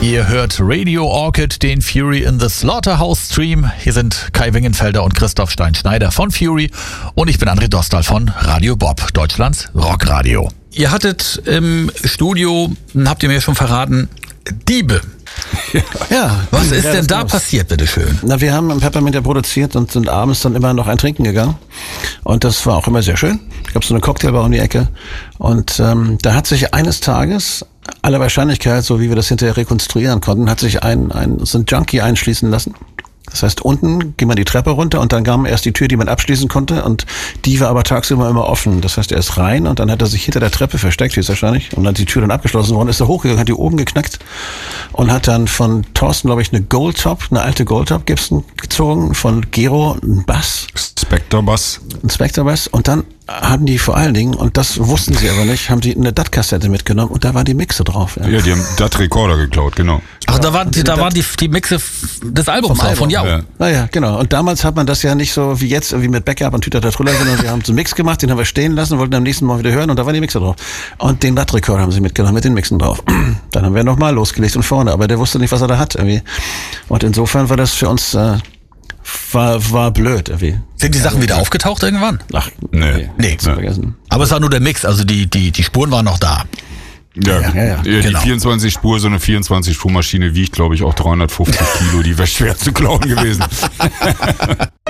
Ihr hört Radio Orchid, den Fury in the Slaughterhouse Stream. Hier sind Kai Wingenfelder und Christoph Stein-Schneider von Fury und ich bin André Dostal von Radio Bob, Deutschlands Rockradio. Ihr hattet im Studio, habt ihr mir schon verraten, Diebe. Ja, was ist denn da passiert, bitteschön? Na, wir haben im Peppermint ja produziert und sind abends dann immer noch ein Trinken gegangen. Und das war auch immer sehr schön. Es gab so eine Cocktailbar um die Ecke. Und da hat sich eines Tages, aller Wahrscheinlichkeit, so wie wir das hinterher rekonstruieren konnten, hat sich so ein Junkie einschließen lassen. Das heißt, unten ging man die Treppe runter und dann kam erst die Tür, die man abschließen konnte und die war aber tagsüber immer offen. Das heißt, er ist rein und dann hat er sich hinter der Treppe versteckt, höchstwahrscheinlich, und dann die Tür dann abgeschlossen worden, ist er hochgegangen, hat die oben geknackt und hat dann von Thorsten, glaube ich, eine alte Goldtop Gibson gezogen, von Gero einen Bass. Spectre Bass Und dann hatten die vor allen Dingen, und das wussten sie aber nicht, haben die eine DAT-Kassette mitgenommen und da waren die Mixe drauf. Ja, die haben DAT-Rekorder geklaut, genau. Ach, da waren die Mixe des Albums drauf, von Jau. Ja. Naja, genau. Und damals hat man das ja nicht so wie jetzt, irgendwie mit Backup und Tüter der Truller, sondern wir haben so einen Mix gemacht, den haben wir stehen lassen, wollten am nächsten Mal wieder hören und da waren die Mixe drauf. Und den DAT-Rekorder haben sie mitgenommen, mit den Mixen drauf. Dann haben wir nochmal losgelegt und vorne, aber der wusste nicht, was er da hat irgendwie. Und insofern war das für uns... War blöd irgendwie. Sind die Sachen wieder aufgetaucht irgendwann? Ach, nee. Vergessen. Aber es war nur der Mix, also die Spuren waren noch da. Ja, die genau. 24-Spur, so eine 24-Spur-Maschine wiegt, glaube ich, auch 350 Kilo, die wäre schwer zu klauen gewesen.